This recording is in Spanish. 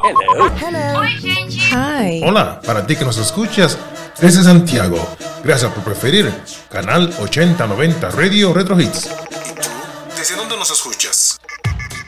Hello. Hello. Oi, gente. Hi. Hola, para ti que nos escuchas desde Santiago. Gracias por preferir Canal 8090 Radio Retro Hits. ¿Y tú? ¿Desde dónde nos escuchas?